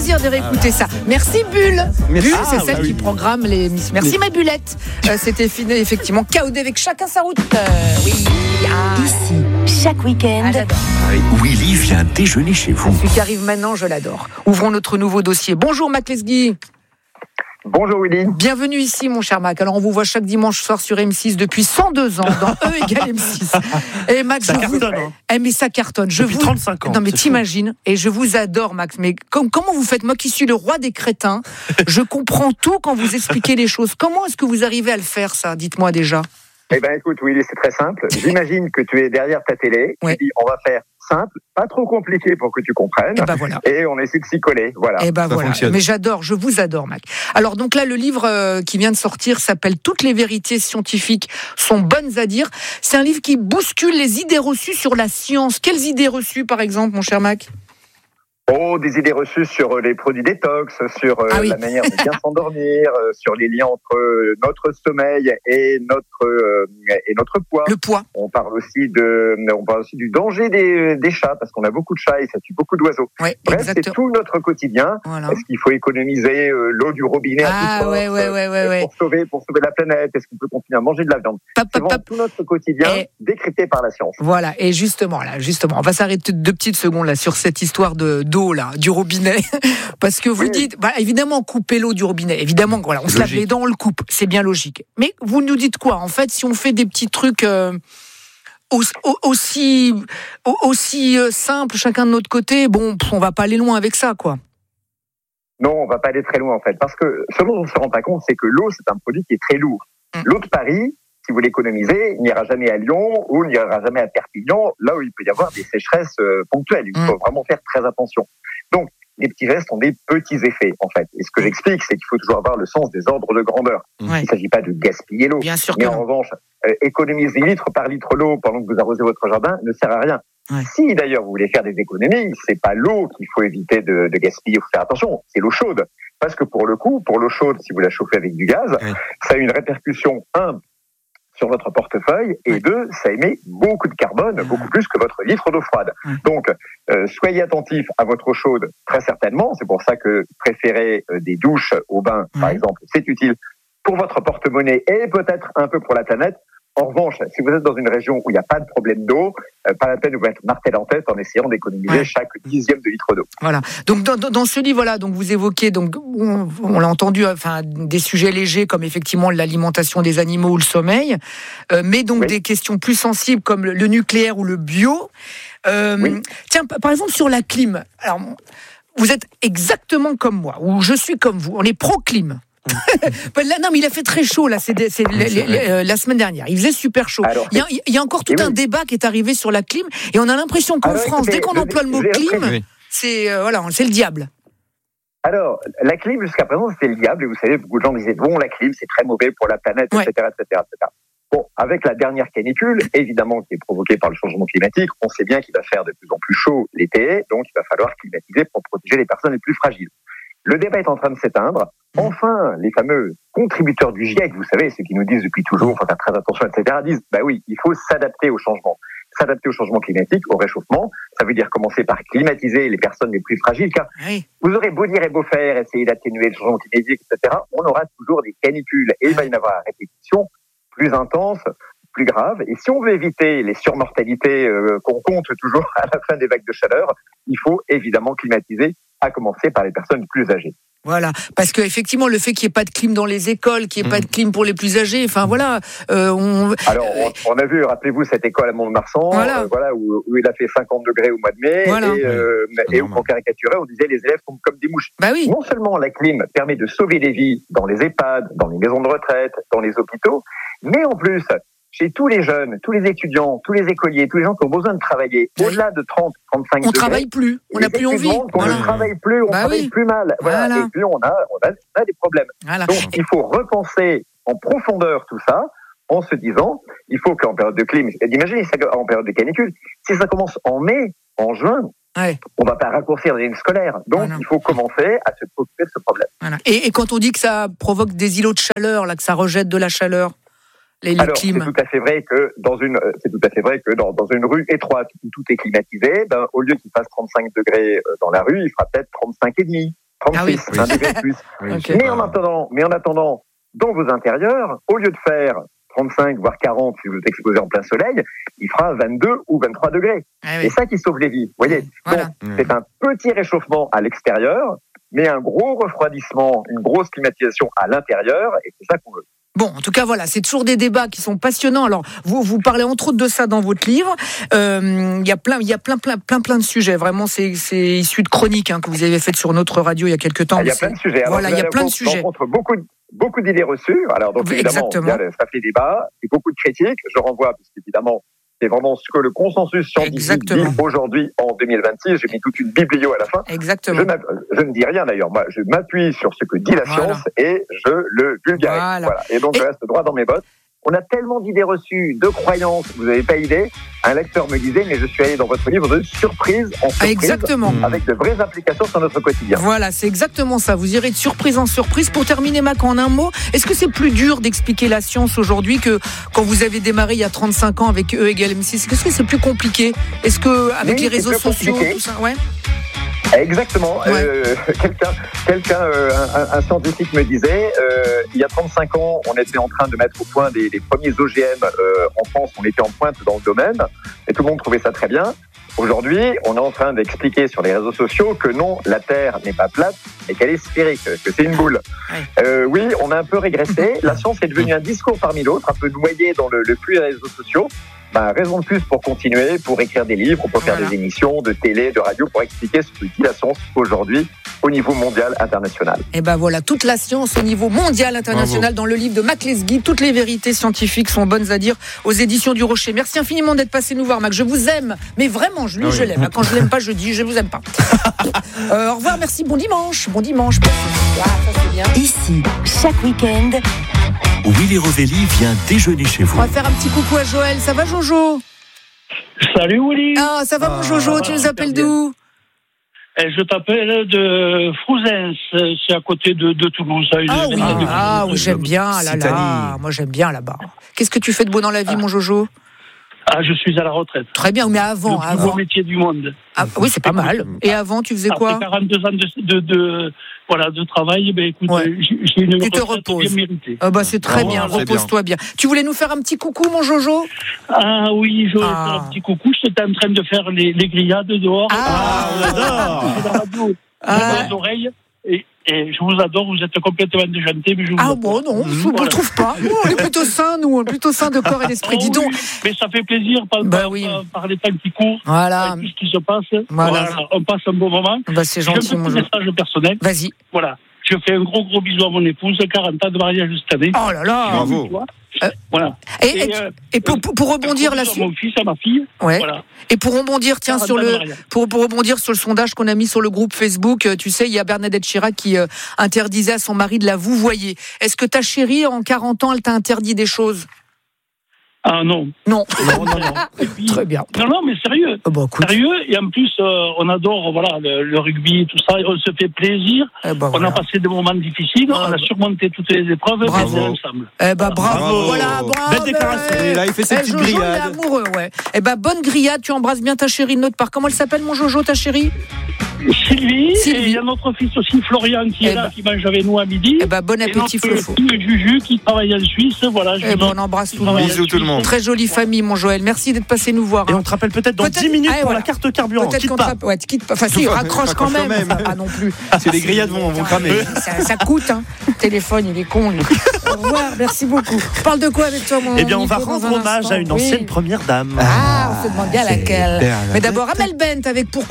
plaisir de réécouter ça. Merci Bulle. Bulle, c'est celle qui programme les missions. Merci ma Bullette. C'était effectivement KOD avec chacun sa route. Oui. Ici, chaque week-end, Willy vient déjeuner chez vous. Celui qui arrive maintenant, je l'adore. Ouvrons notre nouveau dossier. Bonjour Mac Lesguy. Bonjour Willy. Bienvenue ici mon cher Mac. Alors on vous voit chaque dimanche soir sur M6 depuis 102 ans dans E égale M6. Et Mac, ça cartonne, hein. Mais ça cartonne. Depuis 35 ans. Non mais t'imagines, et je vous adore Max, mais comment vous faites? Moi qui suis le roi des crétins, je comprends tout quand vous expliquez les choses. Comment est-ce que vous arrivez à le faire ça? Dites-moi déjà. Eh ben écoute Willy, c'est très simple. J'imagine que tu es derrière ta télé. Ouais. Tu dis on va faire simple, pas trop compliqué pour que tu comprennes. Et ben voilà. Et on essaie de s'y coller. Voilà. Et ben voilà. Fonctionne. Mais j'adore, je vous adore Mac. Alors donc là le livre qui vient de sortir s'appelle Toutes les vérités scientifiques sont bonnes à dire. C'est un livre qui bouscule les idées reçues sur la science. Quelles idées reçues par exemple mon cher Mac? Oh, des idées reçues sur les produits détox, sur la manière de bien s'endormir, sur les liens entre notre sommeil et notre poids. Le poids. On parle aussi du danger des chats, parce qu'on a beaucoup de chats et ça tue beaucoup d'oiseaux. Ouais, Bref, exactement. c'est tout notre quotidien. Voilà. Est-ce qu'il faut économiser l'eau du robinet à toute force, ouais. pour sauver la planète? Est-ce qu'on peut continuer à manger de la viande? C'est vraiment tout notre quotidien décrypté par la science. Voilà, et justement, on va s'arrêter 2 petites secondes là sur cette histoire d'eau là, du robinet, parce que vous dites, évidemment, couper l'eau du robinet, évidemment, voilà, on se lave les dents, on le coupe, c'est bien logique. Mais vous nous dites quoi? En fait, si on fait des petits trucs aussi simples, chacun de notre côté, bon, on va pas aller loin avec ça, quoi. Non, on va pas aller très loin en fait, parce que ce dont on ne se rend pas compte, c'est que l'eau, c'est un produit qui est très lourd. L'eau de Paris, si vous l'économisez, n'ira jamais à Lyon ou n'ira jamais à Perpignan, là où il peut y avoir des sécheresses ponctuelles. Il faut vraiment faire très attention. Donc, les petits gestes ont des petits effets, en fait. Et ce que j'explique, c'est qu'il faut toujours avoir le sens des ordres de grandeur. Il ne s'agit pas de gaspiller l'eau. Bien sûr mais que en non. revanche, économiser litre par litre d'eau pendant que vous arrosez votre jardin ne sert à rien. Ouais. Si d'ailleurs vous voulez faire des économies, c'est pas l'eau qu'il faut éviter de gaspiller. Il faut faire attention, c'est l'eau chaude. Parce que pour l'eau chaude, si vous la chauffez avec du gaz, ça a une répercussion, sur votre portefeuille, et 2, ça émet beaucoup de carbone, beaucoup plus que votre litre d'eau froide. Donc, soyez attentifs à votre eau chaude, très certainement. C'est pour ça que préférer des douches au bain, par exemple, c'est utile pour votre porte-monnaie et peut-être un peu pour la planète. En revanche, si vous êtes dans une région où il n'y a pas de problème d'eau, pas la peine de vous mettre martel en tête en essayant d'économiser chaque dixième de litre d'eau. Voilà. Donc dans ce livre-là, donc vous évoquez, donc on l'a entendu, enfin des sujets légers comme effectivement l'alimentation des animaux ou le sommeil, mais donc des questions plus sensibles comme le nucléaire ou le bio. Tiens, par exemple sur la clim. Alors vous êtes exactement comme moi, ou je suis comme vous. On est pro-clim. Non, mais il a fait très chaud là, la semaine dernière. Il faisait super chaud. Alors, il y a encore tout un débat qui est arrivé sur la clim, et on a l'impression qu'en France, dès qu'on emploie le mot clim, c'est le diable. Alors, la clim jusqu'à présent c'était le diable, et vous savez, beaucoup de gens disaient bon, la clim c'est très mauvais pour la planète, etc. Bon, avec la dernière canicule, évidemment, qui est provoquée par le changement climatique, on sait bien qu'il va faire de plus en plus chaud l'été, donc il va falloir climatiser pour protéger les personnes les plus fragiles. Le débat est en train de s'éteindre. Enfin, les fameux contributeurs du GIEC, vous savez, ceux qui nous disent depuis toujours, faut faire très attention, etc., disent, bah oui, il faut s'adapter au changement. S'adapter au changement climatique, au réchauffement, ça veut dire commencer par climatiser les personnes les plus fragiles, car vous aurez beau dire et beau faire, essayer d'atténuer le changement climatique, etc., on aura toujours des canicules, et il va y en avoir à répétition plus intense, plus grave. Et si on veut éviter les surmortalités qu'on compte toujours à la fin des vagues de chaleur, il faut évidemment climatiser, à commencer par les personnes plus âgées. Voilà, parce que effectivement, le fait qu'il n'y ait pas de clim dans les écoles, qu'il n'y ait pas de clim pour les plus âgés, enfin voilà. Alors, on a vu, rappelez-vous, cette école à Mont-de-Marsan, où il a fait 50 degrés au mois de mai, et où on caricaturait, on disait les élèves sont comme des mouches. Bah oui. Non seulement la clim permet de sauver des vies dans les EHPAD, dans les maisons de retraite, dans les hôpitaux, mais en plus, chez tous les jeunes, tous les étudiants, tous les écoliers, tous les gens qui ont besoin de travailler, au-delà de 30, 35 degrés. On travaille plus, on n'a plus envie. On ne travaille plus, on travaille plus mal. Voilà. Et puis on a des problèmes. Voilà. Donc il faut repenser en profondeur tout ça, en se disant, il faut qu'en période de clim, imaginez ça en période de canicule, si ça commence en mai, en juin, on ne va pas raccourcir les lignes scolaires. Donc, il faut commencer à se préoccuper de ce problème. Voilà. Et quand on dit que ça provoque des îlots de chaleur, là, que ça rejette de la chaleur, alors, c'est tout à fait vrai que dans une rue étroite où tout est climatisé, au lieu qu'il fasse 35 degrés dans la rue, il fera peut-être 35 et demi. 36, un degré de plus. Okay. Mais en attendant, dans vos intérieurs, au lieu de faire 35, voire 40, si vous êtes exposé en plein soleil, il fera 22 ou 23 degrés. C'est ça qui sauve les vies. Vous voyez, donc, c'est un petit réchauffement à l'extérieur, mais un gros refroidissement, une grosse climatisation à l'intérieur, et c'est ça qu'on veut. Bon, en tout cas, voilà, c'est toujours des débats qui sont passionnants. Alors, vous parlez entre autres de ça dans votre livre. Il y a plein de sujets. Vraiment, c'est issu de chroniques que vous avez faites sur notre radio il y a quelques temps. Il y a plein de sujets. Alors, voilà, il y a plein de sujets. On rencontre beaucoup d'idées reçues. Alors, donc évidemment, ça fait débat et beaucoup de critiques. Je renvoie, parce qu'évidemment, c'est vraiment ce que le consensus scientifique dit aujourd'hui en 2026. J'ai mis toute une biblio à la fin. Exactement. Je ne dis rien d'ailleurs. Moi, je m'appuie sur ce que dit la science et je le vulgarise. Voilà. Et donc, je reste droit dans mes bottes. On a tellement d'idées reçues, de croyances, vous n'avez pas idée. Un lecteur me disait, mais je suis allé dans votre livre de surprise en surprise, avec de vraies implications sur notre quotidien. Voilà, c'est exactement ça. Vous irez de surprise en surprise. Pour terminer, Mac, en un mot, est-ce que c'est plus dur d'expliquer la science aujourd'hui que quand vous avez démarré il y a 35 ans avec E égale MC? Est-ce que c'est plus compliqué? Est-ce que avec les réseaux sociaux, tout ça, Exactement. Un scientifique me disait, il y a 35 ans, on était en train de mettre au point des premiers OGM en France. On était en pointe dans le domaine et tout le monde trouvait ça très bien. Aujourd'hui, on est en train d'expliquer sur les réseaux sociaux que non, la Terre n'est pas plate, mais qu'elle est sphérique, que c'est une boule. Oui, on a un peu régressé. La science est devenue un discours parmi d'autres, un peu noyé dans le flux des réseaux sociaux. Raison de plus pour continuer, pour écrire des livres, pour faire des émissions de télé, de radio, pour expliquer ce que dit la science aujourd'hui au niveau mondial, international. Et voilà, toute la science au niveau mondial, international, dans le livre de Mac Lesguy. Toutes les vérités scientifiques sont bonnes à dire aux éditions du Rocher. Merci infiniment d'être passé nous voir, Mac. Je vous aime, mais vraiment, je l'aime. Quand je l'aime pas, je dis je vous aime pas. Au revoir, merci, bon dimanche. Ça c'est bien. Ici, chaque week-end, Willy Rovelli vient déjeuner chez vous. On va faire un petit coucou à Joël. Ça va, Jojo? Salut Willy. Ah, ça va mon Jojo, tu nous appelles d'où? Je t'appelle de Frouzens, c'est à côté de Toulouse. Oui, j'aime bien. Moi j'aime bien là-bas. Qu'est-ce que tu fais de beau dans la vie, mon Jojo? Je suis à la retraite. Très bien, mais avant. Le plus beau métier du monde. Oui, c'est pas mal. Et avant, tu faisais quoi? Après 42 ans de travail, écoute, j'ai une retraite bien méritée. C'est très bien, repose-toi bien. Tu voulais nous faire un petit coucou, mon Jojo? Oui, je voulais faire un petit coucou. J'étais en train de faire les grillades dehors. On adore. J'ai la radio, j'ai les oreilles. Et je vous adore, vous êtes complètement déjanté, mais je vous adore. Non, je ne trouve pas. Nous, on est plutôt sains, plutôt sains de corps et d'esprit. Dis donc. Mais ça fait plaisir par les temps qui courent, avec tout ce qui se passe. Voilà, on passe un bon moment. C'est gentil, mon J'ai un petit message personnel. Vas-y. Voilà. Je fais un gros bisou à mon épouse, 40 ans de mariage cette année. Oh là là. Bravo. Voilà. Et pour rebondir là-dessus. Mon fils, à ma fille. Ouais. Voilà. Et pour rebondir, tiens, pour rebondir sur le sondage qu'on a mis sur le groupe Facebook, tu sais, il y a Bernadette Chirac qui interdisait à son mari de la vouvoyer. Est-ce que ta chérie, en 40 ans, elle t'a interdit des choses? Non. Non. Et puis, très bien. Non, mais sérieux. Sérieux, et en plus, on adore le rugby, tout ça, on se fait plaisir. On a passé des moments difficiles, on a surmonté toutes les épreuves, bravo. ensemble. Bravo. Voilà, bravo. Belle déclaration. Là, il fait ses petites grillades. Jojo, il est amoureux, ouais. Bonne grillade, tu embrasses bien ta chérie de notre part. Comment elle s'appelle, mon Jojo, ta chérie? Sylvie. Et il y a notre fils aussi, Florian, qui est là, qui mange avec nous à midi. Bon appétit, Flofo. Et Juju, qui travaille en Suisse, voilà. On embrasse tout le monde. Bisous tout le monde. Très jolie famille, mon Joël. Merci d'être passé nous voir. Et on te rappelle peut-être dans 10 minutes pour la carte carburant. Peut-être qu'on quitte pas. Enfin, si, raccroche quand même. Pas non plus. Parce que les grillades vont cramer. Ça coûte, hein. Le téléphone, il est con, lui. Au revoir, merci beaucoup. On parle de quoi avec toi, mon on va rendre hommage à une ancienne première dame. On se demande bien laquelle. Mais d'abord, Amel Bent avec Pourquoi.